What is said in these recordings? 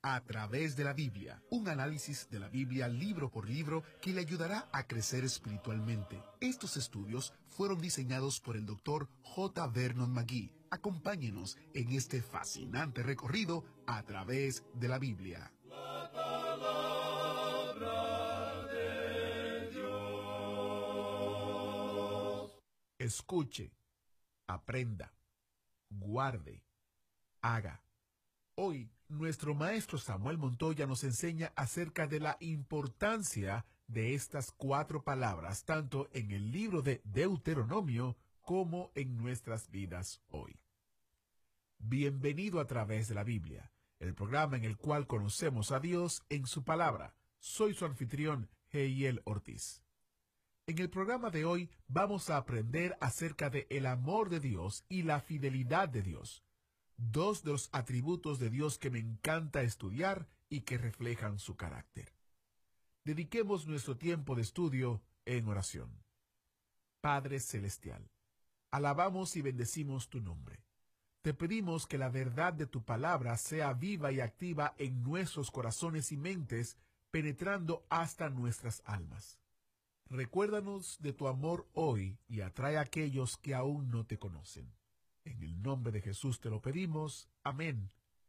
A través de la Biblia, un análisis de la Biblia libro por libro que le ayudará a crecer espiritualmente. Estos estudios fueron diseñados por el Dr. J. Vernon McGee. Acompáñenos en este fascinante recorrido a través de la Biblia. La palabra de Dios. Escuche, aprenda, guarde, haga. Hoy, nuestro maestro Samuel Montoya nos enseña acerca de la importancia de estas 4 palabras, tanto en el libro de Deuteronomio como en nuestras vidas hoy. Bienvenido a través de la Biblia, el programa en el cual conocemos a Dios en su palabra. Soy su anfitrión, Heiel Ortiz. En el programa de hoy vamos a aprender acerca de el amor de Dios y la fidelidad de Dios. 2 de los atributos de Dios que me encanta estudiar y que reflejan su carácter. Dediquemos nuestro tiempo de estudio en oración. Padre Celestial, alabamos y bendecimos tu nombre. Te pedimos que la verdad de tu palabra sea viva y activa en nuestros corazones y mentes, penetrando hasta nuestras almas. Recuérdanos de tu amor hoy y atrae a aquellos que aún no te conocen. En el nombre de Jesús te lo pedimos. Amén.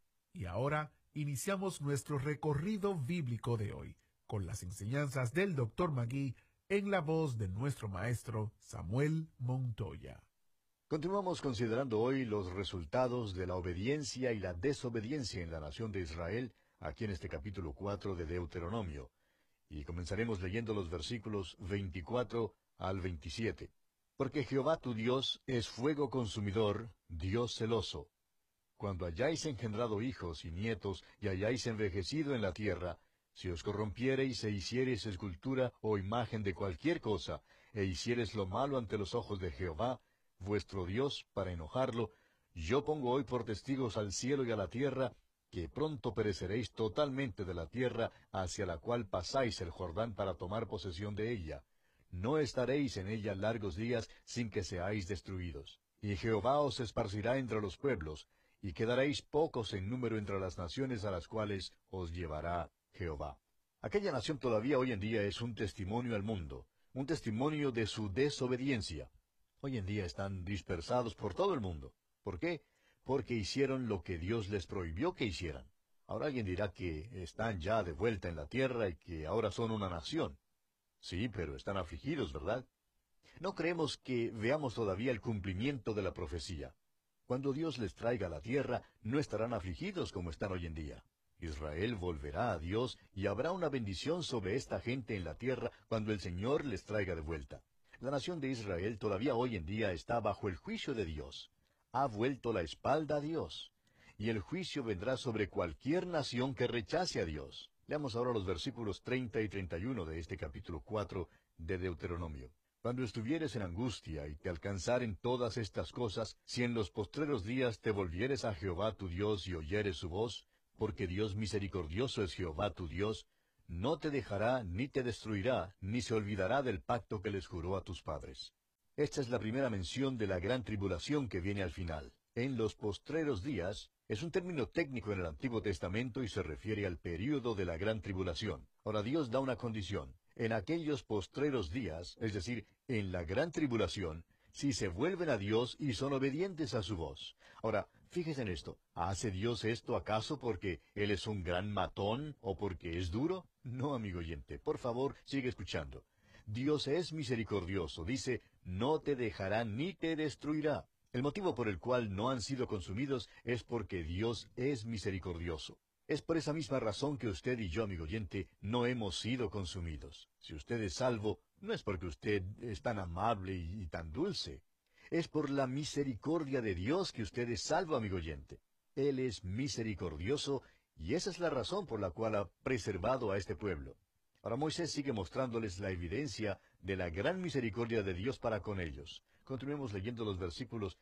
Y ahora iniciamos nuestro recorrido bíblico de hoy, con las enseñanzas del Dr. McGee en la voz de nuestro maestro Samuel Montoya. Continuamos considerando hoy los resultados de la obediencia y la desobediencia en la nación de Israel, aquí en este capítulo 4 de Deuteronomio. Y comenzaremos leyendo los versículos 24 al 27. Porque Jehová tu Dios es fuego consumidor, Dios celoso. Cuando hayáis engendrado hijos y nietos, y hayáis envejecido en la tierra, si os corrompiereis e hiciereis escultura o imagen de cualquier cosa, e hiciereis lo malo ante los ojos de Jehová, vuestro Dios, para enojarlo, yo pongo hoy por testigos al cielo y a la tierra, que pronto pereceréis totalmente de la tierra hacia la cual pasáis el Jordán para tomar posesión de ella. No estaréis en ella largos días sin que seáis destruidos. Y Jehová os esparcirá entre los pueblos, y quedaréis pocos en número entre las naciones a las cuales os llevará Jehová. Aquella nación todavía hoy en día es un testimonio al mundo, un testimonio de su desobediencia. Hoy en día están dispersados por todo el mundo. ¿Por qué? Porque hicieron lo que Dios les prohibió que hicieran. Ahora alguien dirá que están ya de vuelta en la tierra y que ahora son una nación. Sí, pero están afligidos, ¿verdad? No creemos que veamos todavía el cumplimiento de la profecía. Cuando Dios les traiga a la tierra, no estarán afligidos como están hoy en día. Israel volverá a Dios y habrá una bendición sobre esta gente en la tierra cuando el Señor les traiga de vuelta. La nación de Israel todavía hoy en día está bajo el juicio de Dios. Ha vuelto la espalda a Dios. Y el juicio vendrá sobre cualquier nación que rechace a Dios. Leamos ahora los versículos 30 y 31 de este capítulo 4 de Deuteronomio. Cuando estuvieres en angustia y te alcanzaren todas estas cosas, si en los postreros días te volvieres a Jehová tu Dios y oyeres su voz, porque Dios misericordioso es Jehová tu Dios, no te dejará ni te destruirá, ni se olvidará del pacto que les juró a tus padres. Esta es la primera mención de la gran tribulación que viene al final. En los postreros días es un término técnico en el Antiguo Testamento y se refiere al período de la gran tribulación. Ahora Dios da una condición. En aquellos postreros días, es decir, en la gran tribulación, si se vuelven a Dios y son obedientes a su voz. Ahora, fíjese en esto. ¿Hace Dios esto acaso porque Él es un gran matón o porque es duro? No, amigo oyente. Por favor, sigue escuchando. Dios es misericordioso. Dice, no te dejará ni te destruirá. El motivo por el cual no han sido consumidos es porque Dios es misericordioso. Es por esa misma razón que usted y yo, amigo oyente, no hemos sido consumidos. Si usted es salvo, no es porque usted es tan amable y tan dulce. Es por la misericordia de Dios que usted es salvo, amigo oyente. Él es misericordioso y esa es la razón por la cual ha preservado a este pueblo. Ahora Moisés sigue mostrándoles la evidencia de la gran misericordia de Dios para con ellos. Continuemos leyendo los versículos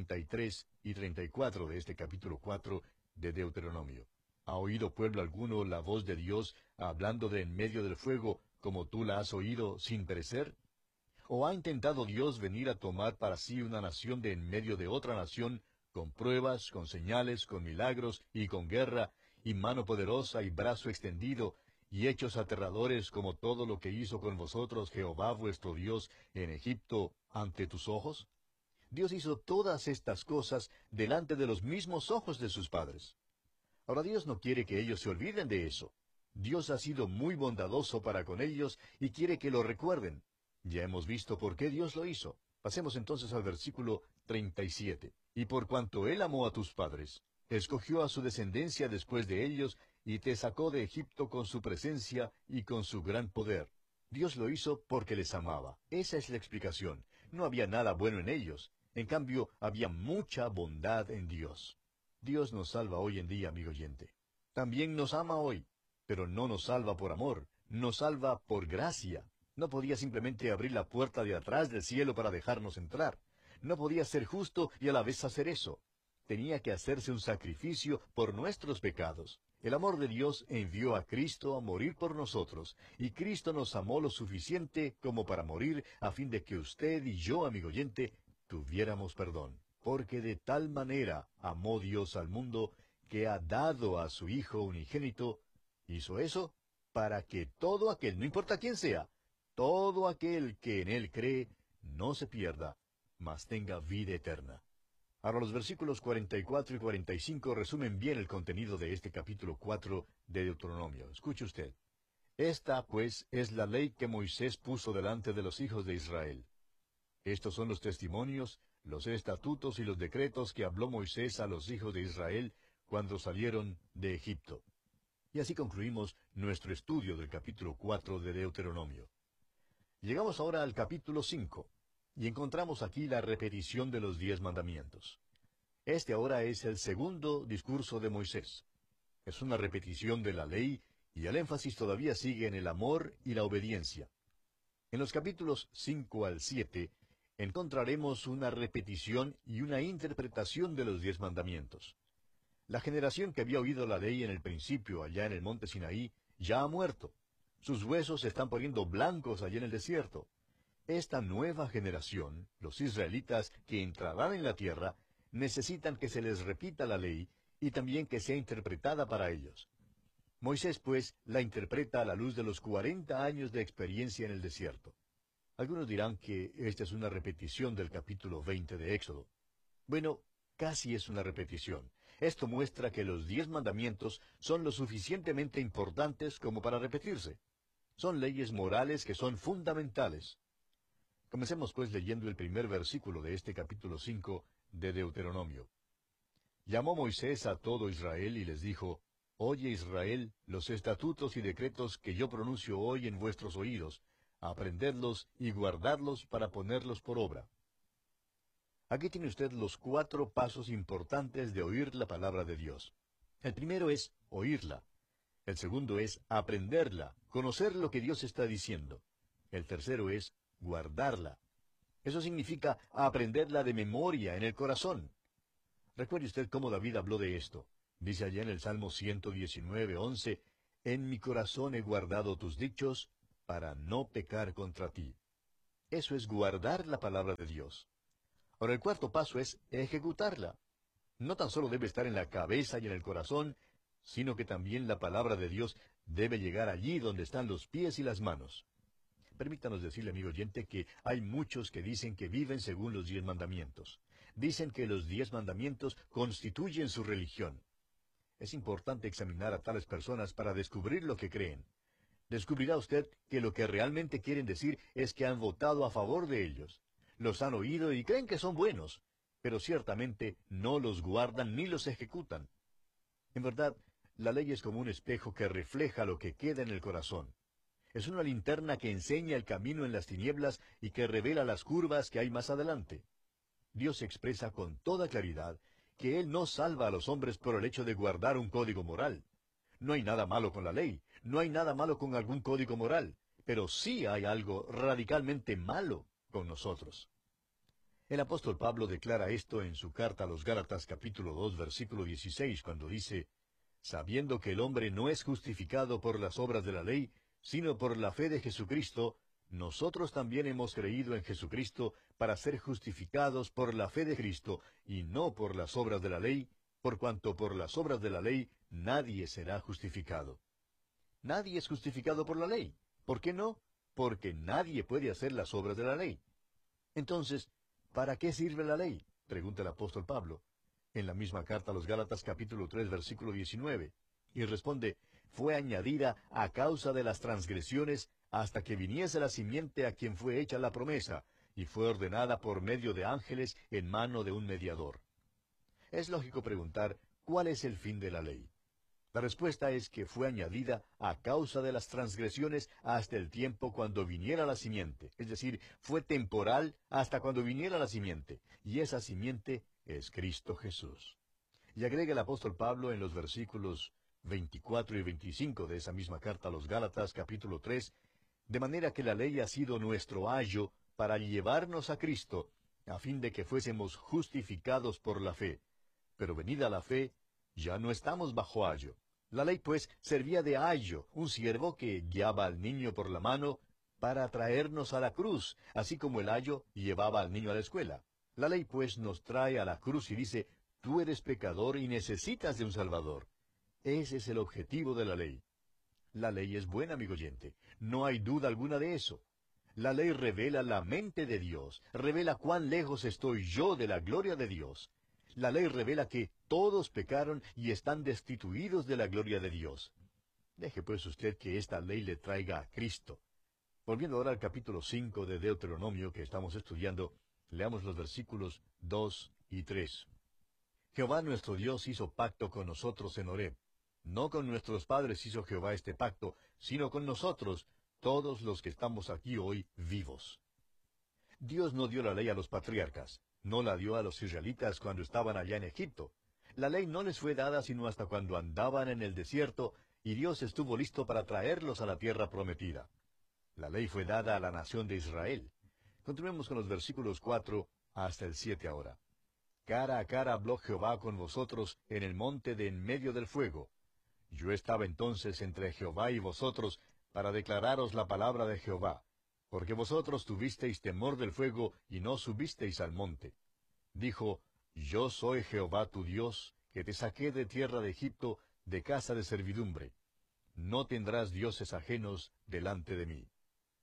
33 y 34 de este capítulo 4 de Deuteronomio. ¿Ha oído pueblo alguno la voz de Dios hablando de en medio del fuego, como tú la has oído, sin perecer? ¿O ha intentado Dios venir a tomar para sí una nación de en medio de otra nación, con pruebas, con señales, con milagros y con guerra, y mano poderosa, y brazo extendido, y hechos aterradores como todo lo que hizo con vosotros Jehová vuestro Dios en Egipto ante tus ojos? Dios hizo todas estas cosas delante de los mismos ojos de sus padres. Ahora Dios no quiere que ellos se olviden de eso. Dios ha sido muy bondadoso para con ellos y quiere que lo recuerden. Ya hemos visto por qué Dios lo hizo. Pasemos entonces al versículo 37. Y por cuanto Él amó a tus padres, escogió a su descendencia después de ellos, y te sacó de Egipto con su presencia y con su gran poder. Dios lo hizo porque les amaba. Esa es la explicación. No había nada bueno en ellos. En cambio, había mucha bondad en Dios. Dios nos salva hoy en día, amigo oyente. También nos ama hoy, pero no nos salva por amor, nos salva por gracia. No podía simplemente abrir la puerta de atrás del cielo para dejarnos entrar. No podía ser justo y a la vez hacer eso. Tenía que hacerse un sacrificio por nuestros pecados. El amor de Dios envió a Cristo a morir por nosotros, y Cristo nos amó lo suficiente como para morir a fin de que usted y yo, amigo oyente, tuviéramos perdón. Porque de tal manera amó Dios al mundo, que ha dado a su Hijo unigénito. Hizo eso para que todo aquel, no importa quién sea, todo aquel que en Él cree, no se pierda, mas tenga vida eterna. Ahora los versículos 44 y 45 resumen bien el contenido de este capítulo 4 de Deuteronomio. Escuche usted. Esta, pues, es la ley que Moisés puso delante de los hijos de Israel. Estos son los testimonios, los estatutos y los decretos que habló Moisés a los hijos de Israel cuando salieron de Egipto. Y así concluimos nuestro estudio del capítulo 4 de Deuteronomio. Llegamos ahora al capítulo 5, y encontramos aquí la repetición de los 10 mandamientos. Este ahora es el segundo discurso de Moisés. Es una repetición de la ley, y el énfasis todavía sigue en el amor y la obediencia. En los capítulos 5 al 7, encontraremos una repetición y una interpretación de los 10 mandamientos. La generación que había oído la ley en el principio, allá en el monte Sinaí, ya ha muerto. Sus huesos se están poniendo blancos allá en el desierto. Esta nueva generación, los israelitas que entrarán en la tierra, necesitan que se les repita la ley y también que sea interpretada para ellos. Moisés, pues, la interpreta a la luz de los 40 años de experiencia en el desierto. Algunos dirán que esta es una repetición del capítulo 20 de Éxodo. Bueno, casi es una repetición. Esto muestra que los 10 mandamientos son lo suficientemente importantes como para repetirse. Son leyes morales que son fundamentales. Comencemos pues leyendo el primer versículo de este capítulo 5 de Deuteronomio. Llamó Moisés a todo Israel y les dijo, Oye Israel, los estatutos y decretos que yo pronuncio hoy en vuestros oídos, aprendedlos y guardadlos para ponerlos por obra. Aquí tiene usted los 4 pasos importantes de oír la palabra de Dios. El primero es oírla. El segundo es aprenderla, conocer lo que Dios está diciendo. El tercero es guardarla. Eso significa aprenderla de memoria en el corazón. Recuerde usted cómo David habló de esto. Dice allá en el Salmo 119:11, En mi corazón he guardado tus dichos, para no pecar contra ti. Eso es guardar la palabra de Dios. Ahora el cuarto paso es ejecutarla. No tan solo debe estar en la cabeza y en el corazón, sino que también la palabra de Dios debe llegar allí donde están los pies y las manos. Permítanos decirle, amigo oyente, que hay muchos que dicen que viven según los 10 mandamientos. Dicen que los 10 mandamientos constituyen su religión. Es importante examinar a tales personas para descubrir lo que creen. Descubrirá usted que lo que realmente quieren decir es que han votado a favor de ellos. Los han oído y creen que son buenos, pero ciertamente no los guardan ni los ejecutan. En verdad, la ley es como un espejo que refleja lo que queda en el corazón. Es una linterna que enseña el camino en las tinieblas y que revela las curvas que hay más adelante. Dios expresa con toda claridad que Él no salva a los hombres por el hecho de guardar un código moral. No hay nada malo con la ley, no hay nada malo con algún código moral, pero sí hay algo radicalmente malo con nosotros. El apóstol Pablo declara esto en su carta a los Gálatas capítulo 2 versículo 16 cuando dice, sabiendo que el hombre no es justificado por las obras de la ley, sino por la fe de Jesucristo, nosotros también hemos creído en Jesucristo para ser justificados por la fe de Cristo y no por las obras de la ley, por cuanto por las obras de la ley nadie será justificado. Nadie es justificado por la ley. ¿Por qué no? Porque nadie puede hacer las obras de la ley. Entonces, ¿para qué sirve la ley?, pregunta el apóstol Pablo, en la misma carta a los Gálatas capítulo 3, versículo 19, y responde, fue añadida a causa de las transgresiones hasta que viniese la simiente a quien fue hecha la promesa, y fue ordenada por medio de ángeles en mano de un mediador. Es lógico preguntar, ¿cuál es el fin de la ley? La respuesta es que fue añadida a causa de las transgresiones hasta el tiempo cuando viniera la simiente. Es decir, fue temporal hasta cuando viniera la simiente. Y esa simiente es Cristo Jesús. Y agrega el apóstol Pablo en los versículos 24 y 25 de esa misma carta a los Gálatas, capítulo 3, de manera que la ley ha sido nuestro ayo para llevarnos a Cristo, a fin de que fuésemos justificados por la fe. Pero venida la fe, ya no estamos bajo ayo. La ley, pues, servía de ayo, un siervo que guiaba al niño por la mano para traernos a la cruz, así como el ayo llevaba al niño a la escuela. La ley, pues, nos trae a la cruz y dice, tú eres pecador y necesitas de un Salvador. Ese es el objetivo de la ley. La ley es buena, amigo oyente. No hay duda alguna de eso. La ley revela la mente de Dios, revela cuán lejos estoy yo de la gloria de Dios. La ley revela que todos pecaron y están destituidos de la gloria de Dios. Deje pues usted que esta ley le traiga a Cristo. Volviendo ahora al capítulo 5 de Deuteronomio que estamos estudiando, leamos los versículos 2 y 3. Jehová nuestro Dios hizo pacto con nosotros en Horeb. No con nuestros padres hizo Jehová este pacto, sino con nosotros, todos los que estamos aquí hoy vivos. Dios no dio la ley a los patriarcas, no la dio a los israelitas cuando estaban allá en Egipto. La ley no les fue dada sino hasta cuando andaban en el desierto y Dios estuvo listo para traerlos a la tierra prometida. La ley fue dada a la nación de Israel. Continuemos con los versículos 4 hasta el 7 ahora. Cara a cara habló Jehová con vosotros en el monte de en medio del fuego. Yo estaba entonces entre Jehová y vosotros para declararos la palabra de Jehová, porque vosotros tuvisteis temor del fuego y no subisteis al monte. Dijo, yo soy Jehová tu Dios, que te saqué de tierra de Egipto, de casa de servidumbre. No tendrás dioses ajenos delante de mí.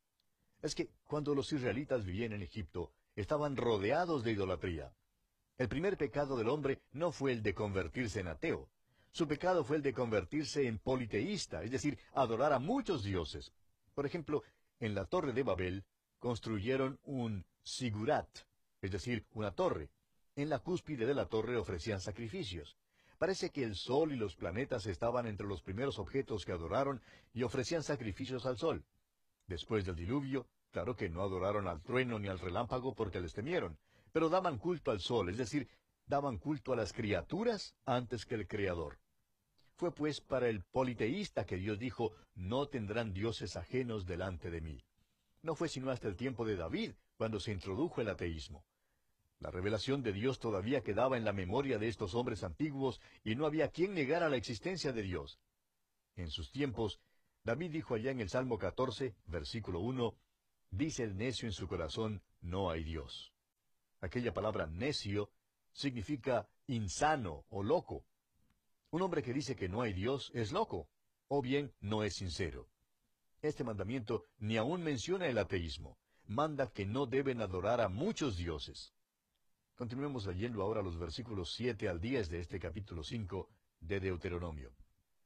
Es que cuando los israelitas vivían en Egipto, estaban rodeados de idolatría. El primer pecado del hombre no fue el de convertirse en ateo. Su pecado fue el de convertirse en politeísta, es decir, adorar a muchos dioses. Por ejemplo, en la torre de Babel construyeron un sigurat, es decir, una torre. En la cúspide de la torre ofrecían sacrificios. Parece que el sol y los planetas estaban entre los primeros objetos que adoraron y ofrecían sacrificios al sol. Después del diluvio, claro que no adoraron al trueno ni al relámpago porque les temieron, pero daban culto al sol, es decir, daban culto a las criaturas antes que el Creador. Fue pues para el politeísta que Dios dijo, no tendrán dioses ajenos delante de mí. No fue sino hasta el tiempo de David cuando se introdujo el ateísmo. La revelación de Dios todavía quedaba en la memoria de estos hombres antiguos y no había quien negara la existencia de Dios. En sus tiempos, David dijo allá en el Salmo 14, versículo 1, dice el necio en su corazón, no hay Dios. Aquella palabra necio significa insano o loco. Un hombre que dice que no hay Dios es loco, o bien no es sincero. Este mandamiento ni aún menciona el ateísmo. Manda que no deben adorar a muchos dioses. Continuemos leyendo ahora los versículos 7 al 10 de este capítulo 5 de Deuteronomio.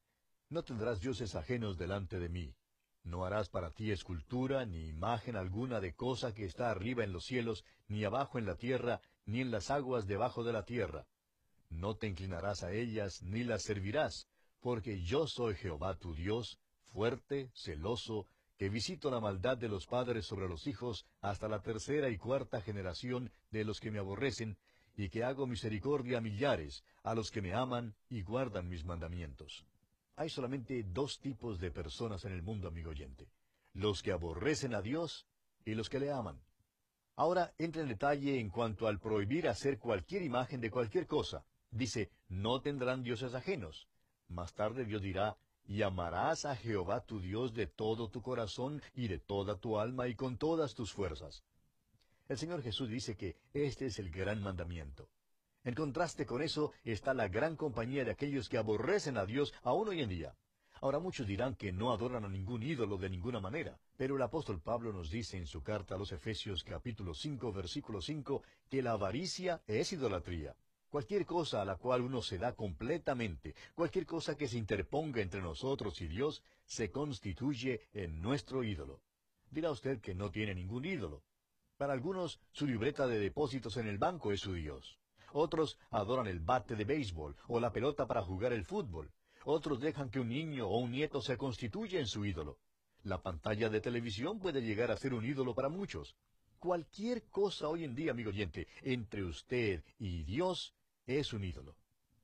No tendrás dioses ajenos delante de mí. No harás para ti escultura, ni imagen alguna de cosa que está arriba en los cielos, ni abajo en la tierra, ni en las aguas debajo de la tierra. No te inclinarás a ellas, ni las servirás, porque yo soy Jehová tu Dios, fuerte, celoso, que visito la maldad de los padres sobre los hijos hasta la tercera y cuarta generación de los que me aborrecen, y que hago misericordia a millares, a los que me aman y guardan mis mandamientos. Hay solamente dos tipos de personas en el mundo, amigo oyente: los que aborrecen a Dios y los que le aman. Ahora entra en detalle en cuanto al prohibir hacer cualquier imagen de cualquier cosa. Dice, no tendrán dioses ajenos. Más tarde Dios dirá, y amarás a Jehová tu Dios de todo tu corazón y de toda tu alma y con todas tus fuerzas. El Señor Jesús dice que este es el gran mandamiento. En contraste con eso está la gran compañía de aquellos que aborrecen a Dios aún hoy en día. Ahora muchos dirán que no adoran a ningún ídolo de ninguna manera, pero el apóstol Pablo nos dice en su carta a los Efesios capítulo 5 versículo 5 que la avaricia es idolatría. Cualquier cosa a la cual uno se da completamente, cualquier cosa que se interponga entre nosotros y Dios, se constituye en nuestro ídolo. Dirá usted que no tiene ningún ídolo. Para algunos, su libreta de depósitos en el banco es su Dios. Otros adoran el bate de béisbol o la pelota para jugar el fútbol. Otros dejan que un niño o un nieto se constituya en su ídolo. La pantalla de televisión puede llegar a ser un ídolo para muchos. Cualquier cosa hoy en día, amigo oyente, entre usted y Dios es un ídolo.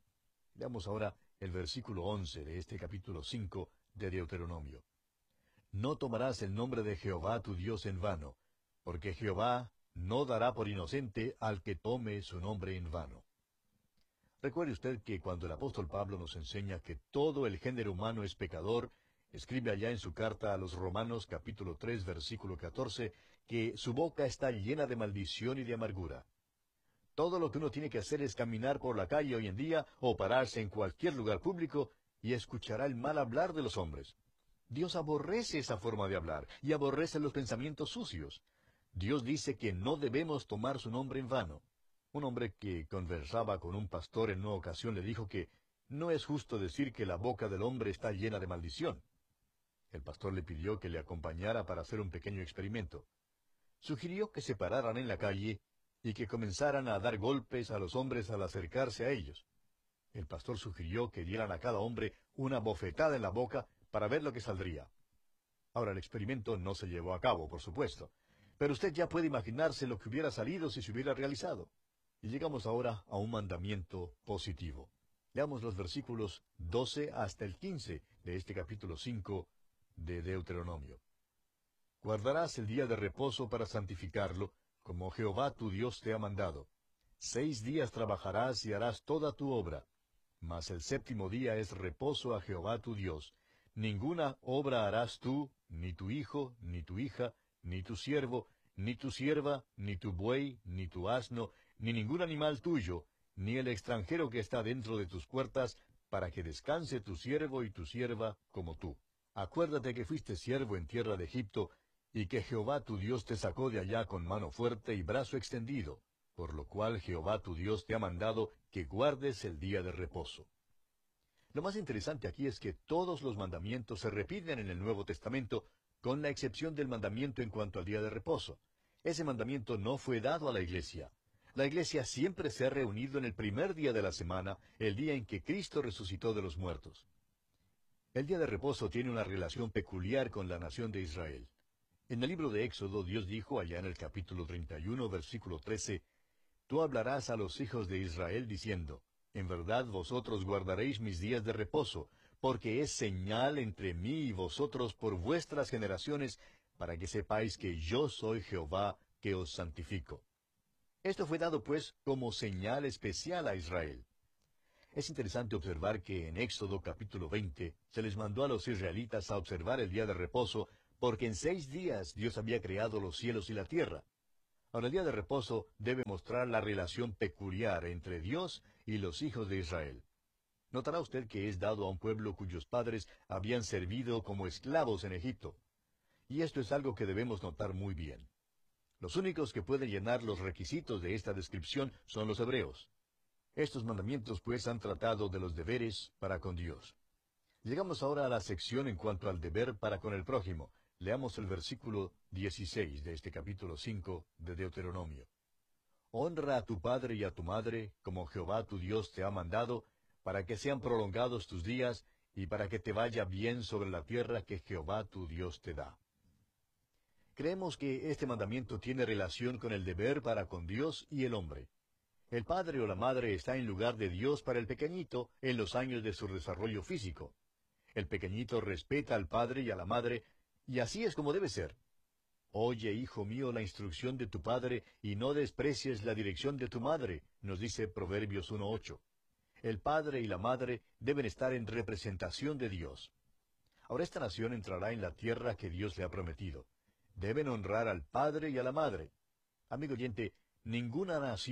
Veamos ahora el versículo 11 de este capítulo 5 de Deuteronomio. No tomarás el nombre de Jehová tu Dios en vano, porque Jehová no dará por inocente al que tome su nombre en vano. Recuerde usted que cuando el apóstol Pablo nos enseña que todo el género humano es pecador, escribe allá en su carta a los Romanos capítulo 3 versículo 14, que su boca está llena de maldición y de amargura. Todo lo que uno tiene que hacer es caminar por la calle hoy en día o pararse en cualquier lugar público y escuchará el mal hablar de los hombres. Dios aborrece esa forma de hablar y aborrece los pensamientos sucios. Dios dice que no debemos tomar su nombre en vano. Un hombre que conversaba con un pastor en una ocasión le dijo que no es justo decir que la boca del hombre está llena de maldición. El pastor le pidió que le acompañara para hacer un pequeño experimento. Sugirió que se pararan en la calle y que comenzaran a dar golpes a los hombres al acercarse a ellos. El pastor sugirió que dieran a cada hombre una bofetada en la boca para ver lo que saldría. Ahora, el experimento no se llevó a cabo, por supuesto, pero usted ya puede imaginarse lo que hubiera salido si se hubiera realizado. Y llegamos ahora a un mandamiento positivo. Leamos los versículos 12 hasta el 15 de este capítulo 5 de Deuteronomio. Guardarás el día de reposo para santificarlo, como Jehová tu Dios te ha mandado. 6 días trabajarás y harás toda tu obra. Mas el séptimo día es reposo a Jehová tu Dios. Ninguna obra harás tú, ni tu hijo, ni tu hija, ni tu siervo, ni tu sierva, ni tu buey, ni tu asno, ni ningún animal tuyo, ni el extranjero que está dentro de tus puertas, para que descanse tu siervo y tu sierva como tú. Acuérdate que fuiste siervo en tierra de Egipto, y que Jehová tu Dios te sacó de allá con mano fuerte y brazo extendido, por lo cual Jehová tu Dios te ha mandado que guardes el día de reposo. Lo más interesante aquí es que todos los mandamientos se repiten en el Nuevo Testamento, con la excepción del mandamiento en cuanto al día de reposo. Ese mandamiento no fue dado a la iglesia. La iglesia siempre se ha reunido en el primer día de la semana, el día en que Cristo resucitó de los muertos. El día de reposo tiene una relación peculiar con la nación de Israel. En el libro de Éxodo, Dios dijo allá en el capítulo 31, versículo 13, Tú hablarás a los hijos de Israel diciendo, En verdad vosotros guardaréis mis días de reposo, porque es señal entre mí y vosotros por vuestras generaciones, para que sepáis que yo soy Jehová, que os santifico. Esto fue dado, pues, como señal especial a Israel. Es interesante observar que en Éxodo capítulo 20 se les mandó a los israelitas a observar el día de reposo, porque en 6 días Dios había creado los cielos y la tierra. Ahora, el día de reposo debe mostrar la relación peculiar entre Dios y los hijos de Israel. Notará usted que es dado a un pueblo cuyos padres habían servido como esclavos en Egipto. Y esto es algo que debemos notar muy bien. Los únicos que pueden llenar los requisitos de esta descripción son los hebreos. Estos mandamientos, pues, han tratado de los deberes para con Dios. Llegamos ahora a la sección en cuanto al deber para con el prójimo. Leamos el versículo 16 de este capítulo 5 de Deuteronomio. Honra a tu padre y a tu madre, como Jehová tu Dios te ha mandado, para que sean prolongados tus días, y para que te vaya bien sobre la tierra que Jehová tu Dios te da. Creemos que este mandamiento tiene relación con el deber para con Dios y el hombre. El padre o la madre está en lugar de Dios para el pequeñito en los años de su desarrollo físico. El pequeñito respeta al padre y a la madre, y así es como debe ser. Oye, hijo mío, la instrucción de tu padre, y no desprecies la dirección de tu madre, nos dice Proverbios 1:8. El padre y la madre deben estar en representación de Dios. Ahora esta nación entrará en la tierra que Dios le ha prometido. Deben honrar al padre y a la madre. Amigo oyente, ninguna nación,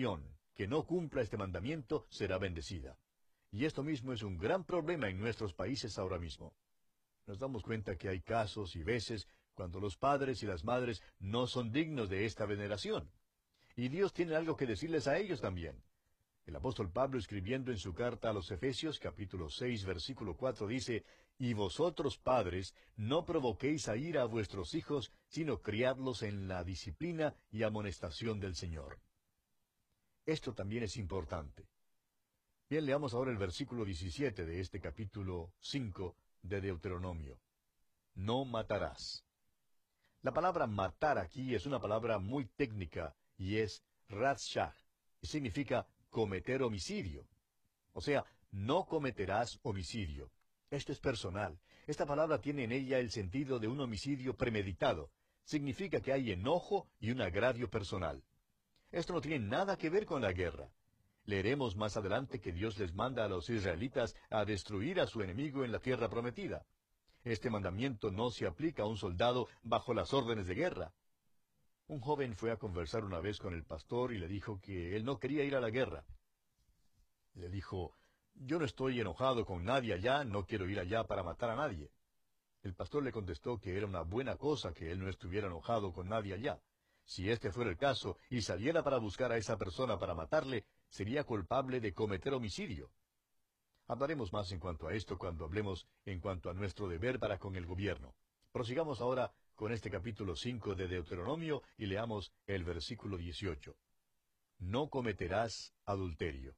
que no cumpla este mandamiento será bendecida. Y esto mismo es un gran problema en nuestros países ahora mismo. Nos damos cuenta que hay casos y veces cuando los padres y las madres no son dignos de esta veneración. Y Dios tiene algo que decirles a ellos también. El apóstol Pablo, escribiendo en su carta a los Efesios, capítulo 6, versículo 4, dice, «Y vosotros, padres, no provoquéis a ira a vuestros hijos, sino criadlos en la disciplina y amonestación del Señor». Esto también es importante. Bien, leamos ahora el versículo 17 de este capítulo 5 de Deuteronomio. «No matarás». La palabra matar aquí es una palabra muy técnica y es ratshah, y significa cometer homicidio. O sea, no cometerás homicidio. Esto es personal. Esta palabra tiene en ella el sentido de un homicidio premeditado. Significa que hay enojo y un agravio personal. Esto no tiene nada que ver con la guerra. Leeremos más adelante que Dios les manda a los israelitas a destruir a su enemigo en la tierra prometida. Este mandamiento no se aplica a un soldado bajo las órdenes de guerra. Un joven fue a conversar una vez con el pastor y le dijo que él no quería ir a la guerra. Le dijo, «Yo no estoy enojado con nadie allá, no quiero ir allá para matar a nadie». El pastor le contestó que era una buena cosa que él no estuviera enojado con nadie allá. Si este fuera el caso y saliera para buscar a esa persona para matarle, sería culpable de cometer homicidio. Hablaremos más en cuanto a esto cuando hablemos en cuanto a nuestro deber para con el gobierno. Prosigamos ahora con este capítulo 5 de Deuteronomio y leamos el versículo 18. No cometerás adulterio.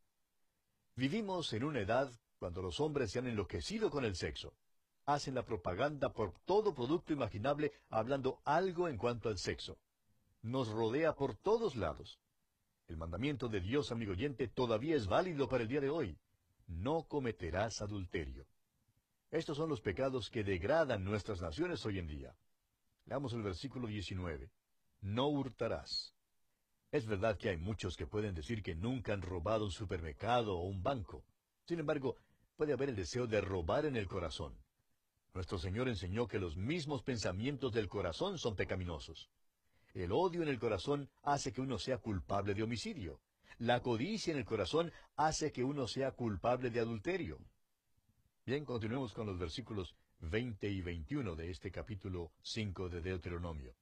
Vivimos en una edad cuando los hombres se han enloquecido con el sexo. Hacen la propaganda por todo producto imaginable hablando algo en cuanto al sexo. Nos rodea por todos lados. El mandamiento de Dios, amigo oyente, todavía es válido para el día de hoy. No cometerás adulterio. Estos son los pecados que degradan nuestras naciones hoy en día. Leamos el versículo 19. No hurtarás. Es verdad que hay muchos que pueden decir que nunca han robado un supermercado o un banco. Sin embargo, puede haber el deseo de robar en el corazón. Nuestro Señor enseñó que los mismos pensamientos del corazón son pecaminosos. El odio en el corazón hace que uno sea culpable de homicidio. La codicia en el corazón hace que uno sea culpable de adulterio. Bien, continuemos con los versículos 20 y 21 de este capítulo 5 de Deuteronomio.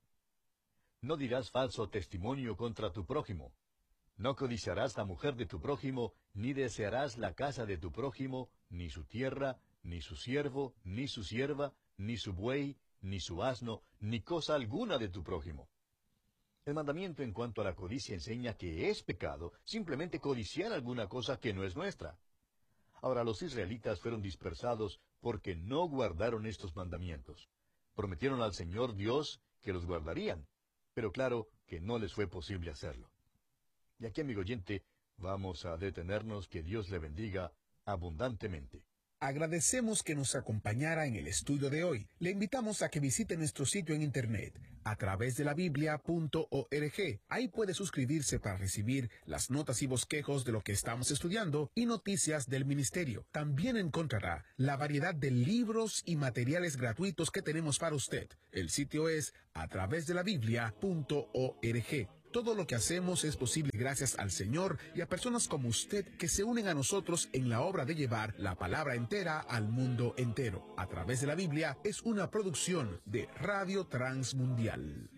No dirás falso testimonio contra tu prójimo. No codiciarás la mujer de tu prójimo, ni desearás la casa de tu prójimo, ni su tierra, ni su siervo, ni su sierva, ni su buey, ni su asno, ni cosa alguna de tu prójimo. El mandamiento en cuanto a la codicia enseña que es pecado simplemente codiciar alguna cosa que no es nuestra. Ahora, los israelitas fueron dispersados porque no guardaron estos mandamientos. Prometieron al Señor Dios que los guardarían, pero claro que no les fue posible hacerlo. Y aquí, amigo oyente, vamos a detenernos. Que Dios le bendiga abundantemente. Agradecemos que nos acompañara en el estudio de hoy. Le invitamos a que visite nuestro sitio en internet a través de la biblia.org. Ahí puede suscribirse para recibir las notas y bosquejos de lo que estamos estudiando y noticias del ministerio. También encontrará la variedad de libros y materiales gratuitos que tenemos para usted. El sitio es a través de la biblia.org. Todo lo que hacemos es posible gracias al Señor y a personas como usted que se unen a nosotros en la obra de llevar la palabra entera al mundo entero. A través de la Biblia es una producción de Radio Transmundial.